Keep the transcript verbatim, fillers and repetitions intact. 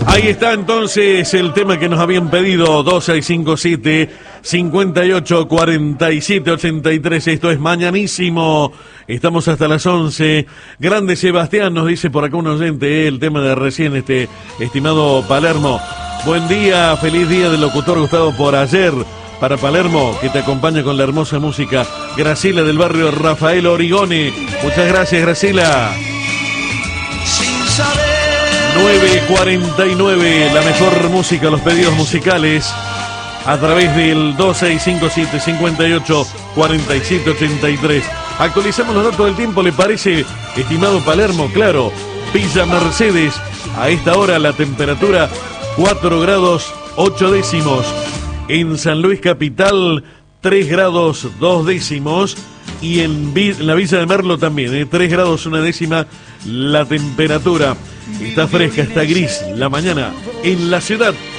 Ahí está entonces el tema que nos habían pedido, dos seis cinco siete, cinco ocho cuatro siete ocho tres. Esto es Mañanísimo, estamos hasta las once. Grande Sebastián, nos dice por acá un oyente, eh, el tema de recién, este estimado Palermo. Buen día, feliz día del locutor Gustavo por ayer. Para Palermo, que te acompaña con la hermosa música, Graciela del barrio Rafael Origone. Muchas gracias, Graciela. nueve cuarenta y nueve, la mejor música, los pedidos musicales a través del dos seis cinco siete, cinco ocho cuatro siete ocho tres. Actualizamos los datos del tiempo, ¿le parece, estimado Palermo? Claro, Villa Mercedes, a esta hora la temperatura cuatro grados ocho décimos. En San Luis Capital, tres grados dos décimos. Y en, en la Villa de Merlo también, ¿eh? tres grados una décima la temperatura. Está fresca, está gris la mañana en la ciudad